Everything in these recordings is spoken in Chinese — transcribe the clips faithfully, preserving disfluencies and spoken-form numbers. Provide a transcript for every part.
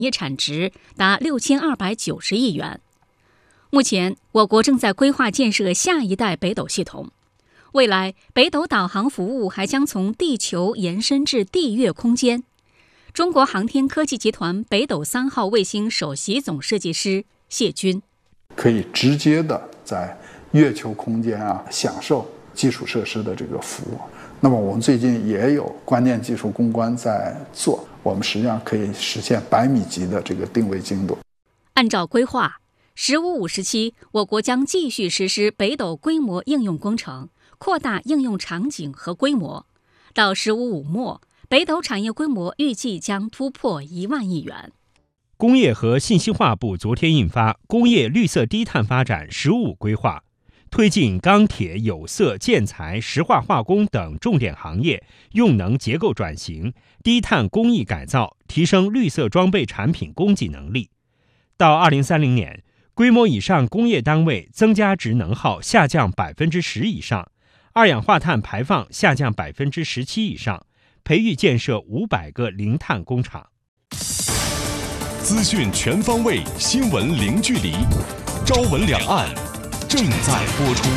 业产值达六千二百九十亿元。目前，我国正在规划建设下一代北斗系统。未来，北斗导航服务还将从地球延伸至地月空间。中国航天科技集团北斗三号卫星首席总设计师谢军， 可以直接的在月球空间啊享受基础设施的这个服务。那么我们最近也有关键技术攻关在做，我们实际上可以实现百米级的这个定位精度。 按照规划，十五五时期，我国将继续实施北斗规模应用工程，扩大应用场景和规模。到十五五末，北斗产业规模预计将突破一万亿元。 工业和信息化部昨天印发《工业绿色低碳发展“十五五”规划》，推进钢铁、有色、建材、石化化工等重点行业用能结构转型、低碳工艺改造，提升绿色装备产品供给能力。到二零三零年，规模以上工业单位增加值能耗下降百分之十以上，二氧化碳排放下降百分之十七以上，培育建设五百个零碳工厂。 资讯全方位，新闻零距离，朝闻两岸正在播出。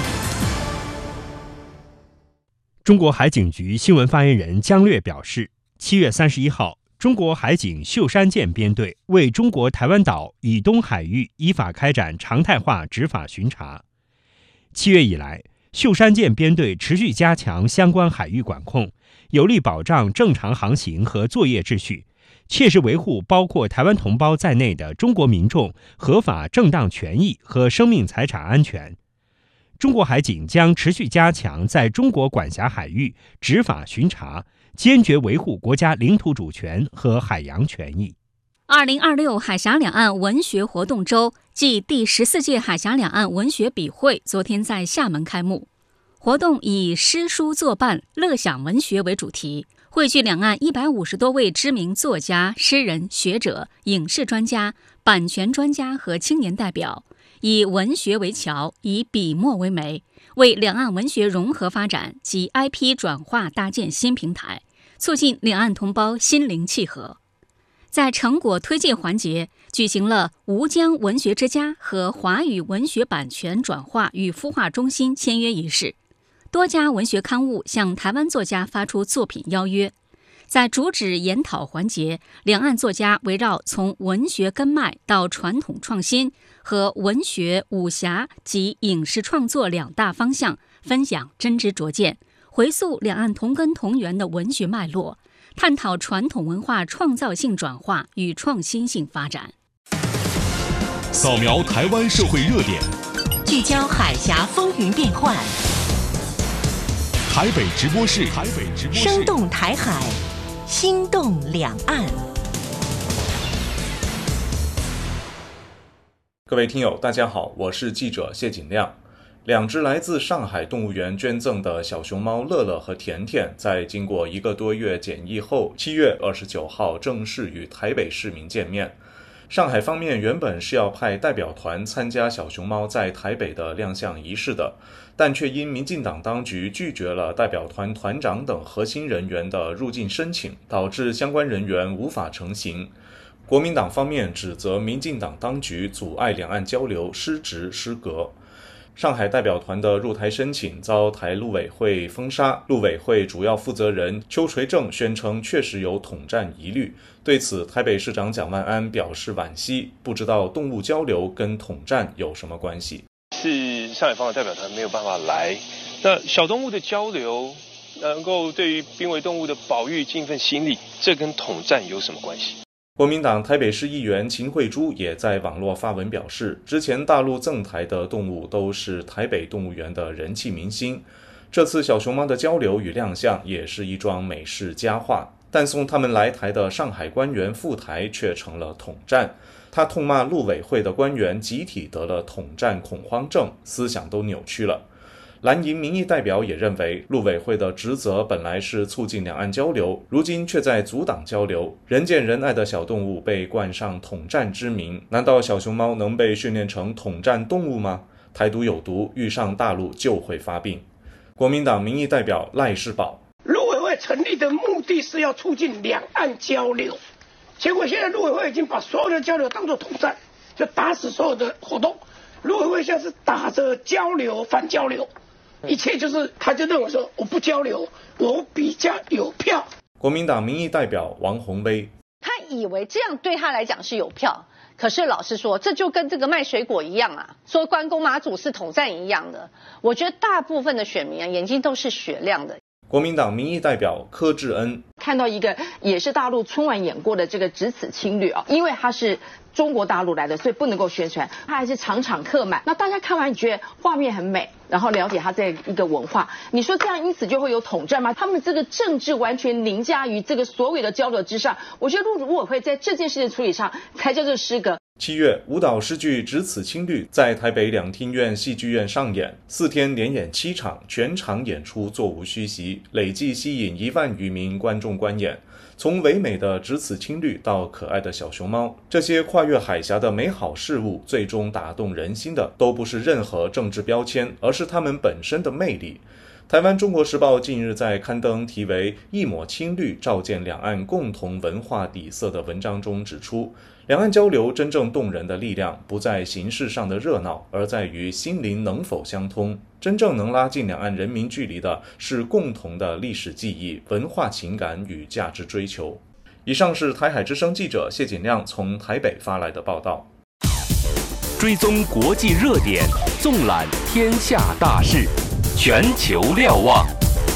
中国海警局新闻发言人姜略表示，七月三十一号，中国海警秀山舰编队为中国台湾岛以东海域依法开展常态化执法巡查。七月以来，秀山舰编队持续加强相关海域管控，有力保障正常航行和作业秩序，切实维护包括台湾同胞在内的中国民众合法正当权益和生命财产安全。中国海警将持续加强在中国管辖海域执法巡查，坚决维护国家领土主权和海洋权益。 二零二六海峡两岸文学活动周暨第十四届海峡两岸文学笔会昨天在厦门开幕。活动以诗书作伴、乐享文学为主题，汇聚两岸一百五十多位知名作家、诗人、学者、影视专家、版权专家和青年代表，以文学为桥，以笔墨为媒，为两岸文学融合发展及 I P 转化搭建新平台，促进两岸同胞心灵契合。在成果推介环节，举行了吴江文学之家和华语文学版权转化与孵化中心签约仪式。多家文学刊物向台湾作家发出作品邀约。在主旨研讨环节，两岸作家围绕从文学根脉到传统创新和文学、武侠及影视创作两大方向，分享真知灼见，回溯两岸同根同源的文学脉络，探讨传统文化创造性转化与创新性发展。 扫描台湾社会热点， 聚焦海峡风云变幻， 台北直播室，台北直播室， 生动台海，心动两岸。 各位听友，大家好，我是记者谢景亮。两只来自上海动物园捐赠的小熊猫乐乐和甜甜，在经过一个多月检疫后，七月二十九号正式与台北市民见面。上海方面原本是要派代表团参加小熊猫在台北的亮相仪式的，但却因民进党当局拒绝了代表团团长等核心人员的入境申请，导致相关人员无法成行。国民党方面指责民进党当局阻碍两岸交流失职失格。上海代表团的入台申请遭台陆委会封杀，陆委会主要负责人邱垂正宣称确实有统战疑虑，对此台北市长蒋万安表示惋惜，不知道动物交流跟统战有什么关系。 是上海方的代表团没有办法来，那小动物的交流能够对于濒危动物的保育尽一份心力，这跟统战有什么关系？ 国民党台北市议员秦慧珠也在网络发文表示，之前大陆赠台的动物都是台北动物园的人气明星，这次小熊猫的交流与亮相也是一桩美事佳话，但送他们来台的上海官员赴台却成了统战。他痛骂陆委会的官员集体得了统战恐慌症，思想都扭曲了。蓝营民意代表也认为，陆委会的职责本来是促进两岸交流，如今却在阻挡交流。人见人爱的小动物被冠上统战之名，难道小熊猫能被训练成统战动物吗？台独有毒，遇上大陆就会发病。国民党民意代表赖士葆， 陆委会成立的目的是要促进两岸交流， 结果现在陆委会已经把所有的交流当作统战，就打死所有的活动。陆委会像是打着交流反交流，一切就是他就认为说我不交流，我比较有票。 国民党民意代表王宏威， 他以为这样对他来讲是有票，可是老实说，这就跟这个卖水果一样啊，说关公马祖是统战一样的。我觉得大部分的选民啊，眼睛都是雪亮的。 国民党民意代表柯志恩， 看到一个也是大陆春晚演过的这个只此青绿啊，因为他是中国大陆来的，所以不能够宣传，他还是场场客满。那大家看完觉得画面很美，然后了解他这一个文化，你说这样因此就会有统战吗？他们这个政治完全凌驾于这个所有的交流之上。我觉得陆委会在这件事情处理上才叫做失格。 七月，舞蹈诗剧《只此青绿》在台北两厅院戏剧院上演，四天连演七场，全场演出座无虚席，累计吸引一万余名观众观演。从唯美的只此青绿到可爱的小熊猫，这些跨越海峡的美好事物，最终打动人心的都不是任何政治标签，而是它们本身的魅力。台湾中国时报近日在刊登题为《一抹青绿，照见两岸共同文化底色》的文章中指出，两岸交流真正动人的力量不在形式上的热闹，而在于心灵能否相通。真正能拉近两岸人民距离的是共同的历史记忆、文化情感与价值追求。以上是台海之声记者谢锦亮从台北发来的报道。 追踪国际热点，纵览天下大事，全球瞭望。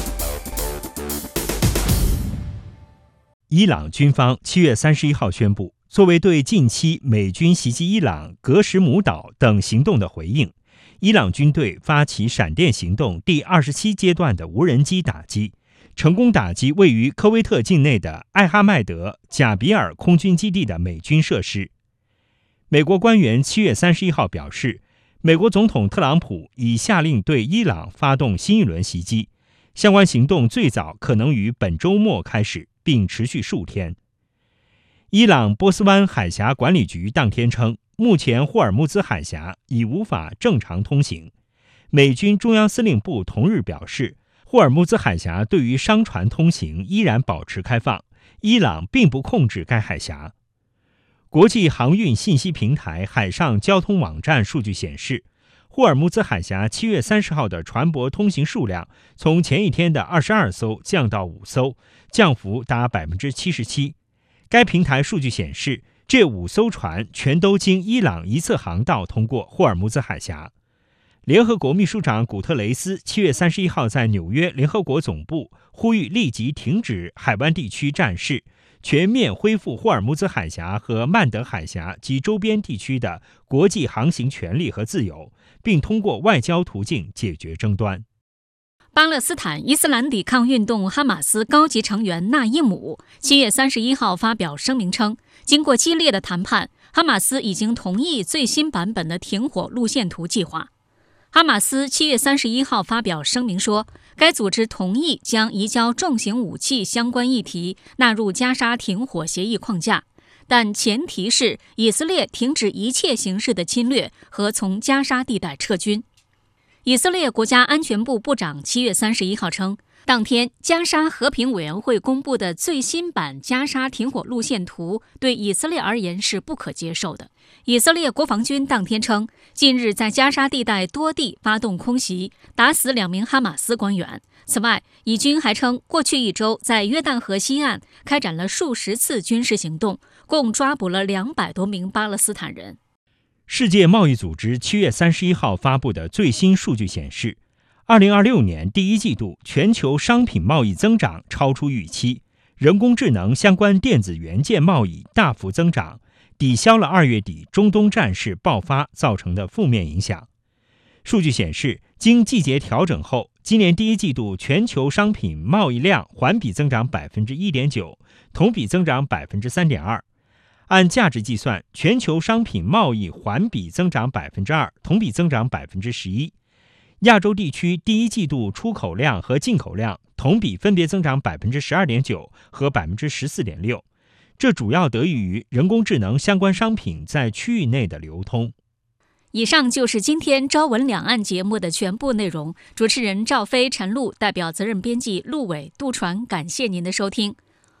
伊朗军方七月三十一号宣布，作为对近期美军袭击伊朗格什姆岛等行动的回应，伊朗军队发起闪电行动第二十七阶段的无人机打击，成功打击位于科威特境内的艾哈迈德贾比尔空军基地的美军设施。美国官员七月三十一号表示，美国总统特朗普已下令对伊朗发动新一轮袭击，相关行动最早可能于本周末开始，并持续数天。伊朗波斯湾海峡管理局当天称，目前霍尔木兹海峡已无法正常通行。美军中央司令部同日表示，霍尔木兹海峡对于商船通行依然保持开放，伊朗并不控制该海峡。国际航运信息平台海上交通网站数据显示，霍尔木兹海峡七月三十号的船舶通行数量从前一天的二十二艘降到五艘，降幅达 百分之七十七。 该平台数据显示，这五艘船全都经伊朗一侧航道通过霍尔木兹海峡。联合国秘书长古特雷斯七月三十一号在纽约联合国总部呼吁立即停止海湾地区战事，全面恢复霍尔木兹海峡和曼德海峡及周边地区的国际航行权利和自由，并通过外交途径解决争端。 巴勒斯坦伊斯兰抵抗运动哈马斯高级成员纳伊姆七月三十一号发表声明称，经过激烈的谈判，哈马斯已经同意最新版本的停火路线图计划。哈马斯七月三十一号发表声明说，该组织同意将移交重型武器相关议题纳入加沙停火协议框架，但前提是以色列停止一切形式的侵略和从加沙地带撤军。以色列国家安全部部长七月三十一号称，当天加沙和平委员会公布的最新版加沙停火路线图对以色列而言是不可接受的。以色列国防军当天称，近日在加沙地带多地发动空袭，打死两名哈马斯官员。此外，以军还称，过去一周在约旦河西岸开展了数十次军事行动，共抓捕了两百多名巴勒斯坦人。 世界贸易组织七月三十一号发布的最新数据显示，二零二六年第一季度全球商品贸易增长超出预期，人工智能相关电子元件贸易大幅增长，抵消了二月底中东战事爆发造成的负面影响。数据显示，经季节调整后，今年第一季度全球商品贸易量环比增长 百分之一点九， 同比增长 百分之三点二。按价值计算，全球商品贸易环比增长 百分之二， 同比增长 百分之十一。亚洲地区第一季度出口量和进口量同比分别增长 百分之十二点九 和 百分之十四点六， 这主要得益于人工智能相关商品在区域内的流通。 以上就是今天朝闻两岸节目的全部内容。主持人赵飞、陈露代表责任编辑陆伟、杜传，感谢您的收听。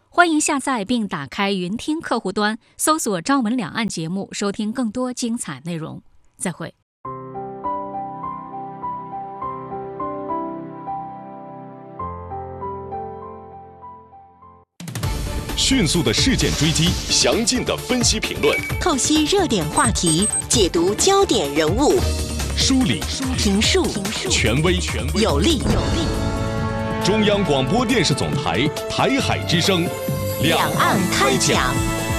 欢迎下载并打开云听客户端，搜索朝闻两岸节目，收听更多精彩内容。再会。 迅速的事件追击，详尽的分析评论， 透析热点话题，解读焦点人物， 梳理评述权威有力。 中央广播电视总台台海之声， 两岸开讲。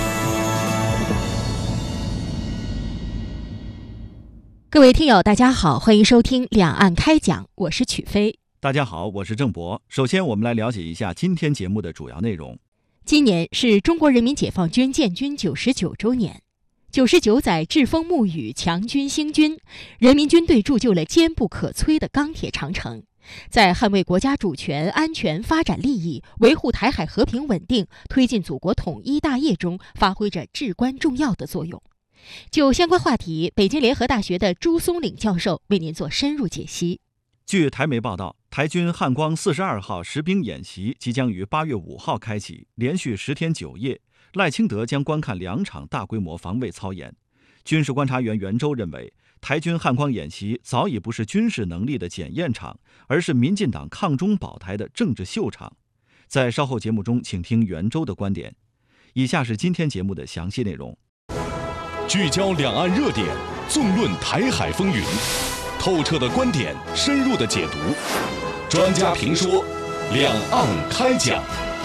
各位听友，大家好，欢迎收听两岸开讲，我是曲飞。 大家好，我是郑博。首先，我们来了解一下今天节目的主要内容。 今年是中国人民解放军建军九十九周年，九十九载栉风沐雨，强军兴军，人民军队铸就了坚不可摧的钢铁长城，在捍卫国家主权、安全、发展利益，维护台海和平稳定，推进祖国统一大业中发挥着至关重要的作用。就相关话题，北京联合大学的朱松岭教授为您做深入解析。 据台媒报道，台军汉光四十二号实兵演习即将于八月五号开启，连续十天九夜，赖清德将观看两场大规模防卫操演。军事观察员袁周认为，台军汉光演习早已不是军事能力的检验场，而是民进党抗中保台的政治秀场。在稍后节目中，请听袁周的观点。以下是今天节目的详细内容。 聚焦两岸热点，纵论台海风云，透彻的观点，深入的解读，专家评说，两岸开讲。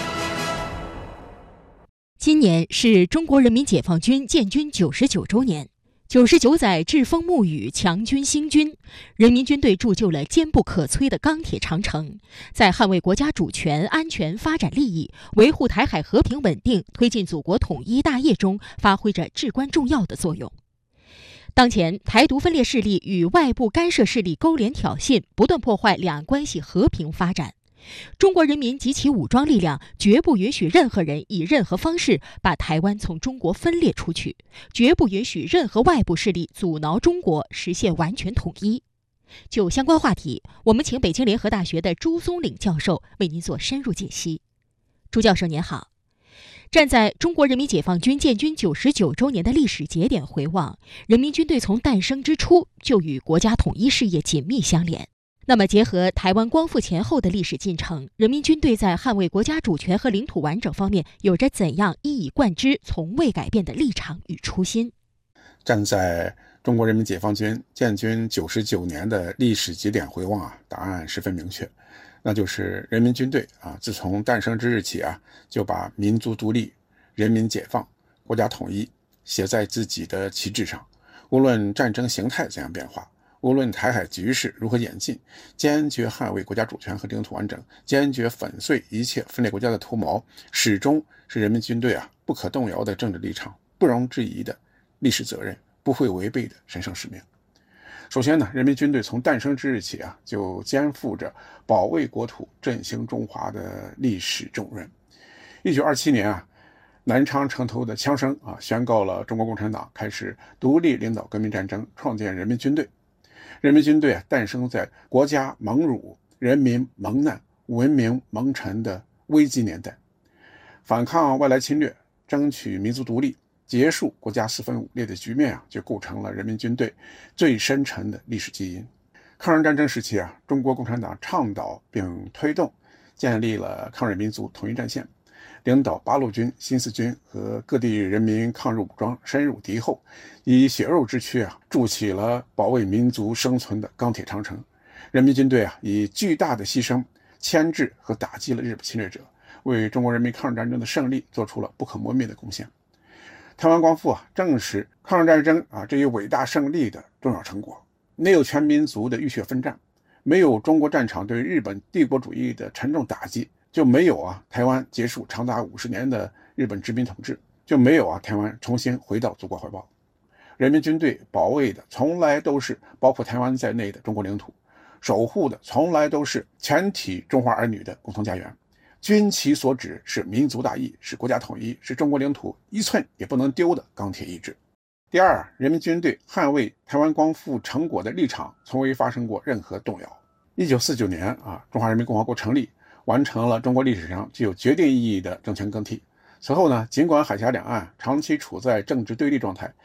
今年是中国人民解放军建军九十九周年，九十九载栉风沐雨，强军兴军，人民军队铸就了坚不可摧的钢铁长城，在捍卫国家主权、安全、发展利益，维护台海和平稳定，推进祖国统一大业中发挥着至关重要的作用。当前，台独分裂势力与外部干涉势力勾连挑衅，不断破坏两岸关系和平发展。中国人民及其武装力量绝不允许任何人以任何方式把台湾从中国分裂出去，绝不允许任何外部势力阻挠中国实现完全统一。就相关话题，我们请北京联合大学的朱松岭教授为您做深入解析。朱教授您好。站在中国人民解放军建军九十九周年的历史节点回望，人民军队从诞生之初就与国家统一事业紧密相连。那么结合台湾光复前后的历史进程，人民军队在捍卫国家主权和领土完整方面有着怎样一以贯之、从未改变的立场与初心？ 站在中国人民解放军建军九十九年的历史节点回望啊，答案十分明确，那就是人民军队啊，自从诞生之日起啊，就把民族独立、人民解放、国家统一写在自己的旗帜上。无论战争形态怎样变化，无论台海局势如何演进，坚决捍卫国家主权和领土完整，坚决粉碎一切分裂国家的图谋，始终是人民军队啊不可动摇的政治立场，不容置疑的历史责任，不会违背的神圣使命。首先呢，人民军队从诞生之日起啊，就肩负着保卫国土、振兴中华的历史重任。一九二七年啊，南昌城头的枪声啊，宣告了中国共产党开始独立领导革命战争，创建人民军队。人民军队啊，诞生在国家蒙辱、人民蒙难、文明蒙尘的危机年代，反抗外来侵略，争取民族独立，结束国家四分五裂的局面啊，就构成了人民军队最深沉的历史基因。抗日战争时期啊，中国共产党倡导并推动建立了抗日民族统一战线，领导八路军、新四军和各地人民抗日武装深入敌后，以血肉之躯啊，筑起了保卫民族生存的钢铁长城。人民军队啊，以巨大的牺牲牵制和打击了日本侵略者，为中国人民抗日战争的胜利做出了不可磨灭的贡献。台湾光复啊，正是抗日战争啊这一伟大胜利的重要成果。没有全民族的浴血奋战，没有中国战场对日本帝国主义的沉重打击，就没有啊台湾结束长达五十年的日本殖民统治，就没有啊台湾重新回到祖国怀抱。人民军队保卫的从来都是包括台湾在内的中国领土，守护的从来都是全体中华儿女的共同家园。军旗所指是民族大义，是国家统一，是中国领土一寸也不能丢的钢铁意志。第二，人民军队捍卫台湾光复成果的立场从未发生过任何动摇。一九四九年啊，中华人民共和国成立， 完成了中国历史上具有决定意义的政权更替。此后呢，尽管海峡两岸长期处在政治对立状态，